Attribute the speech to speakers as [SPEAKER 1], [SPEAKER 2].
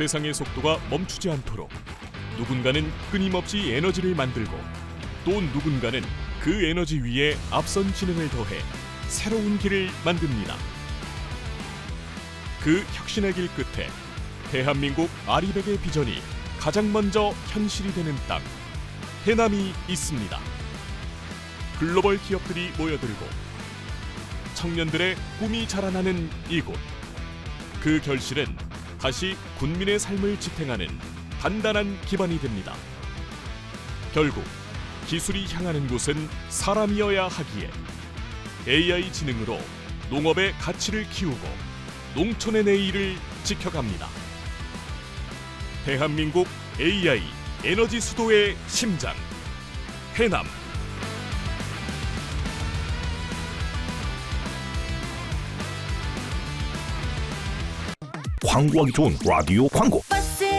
[SPEAKER 1] 세상의 속도가 멈추지 않도록 누군가는 끊임없이 에너지를 만들고 또 누군가는 그 에너지 위에 앞선 지능을 더해 새로운 길을 만듭니다. 그 혁신의 길 끝에 대한민국 아리백의 비전이 가장 먼저 현실이 되는 땅, 해남이 있습니다. 글로벌 기업들이 모여들고 청년들의 꿈이 자라나는 이곳. 그 결실은 다시 군민의 삶을 지탱하는 단단한 기반이 됩니다. 결국 기술이 향하는 곳은 사람이어야 하기에 AI 지능으로 농업의 가치를 키우고 농촌의 내일을 지켜갑니다. 대한민국 AI 에너지 수도의 심장, 해남.
[SPEAKER 2] 광고하기 좋은 라디오 광고.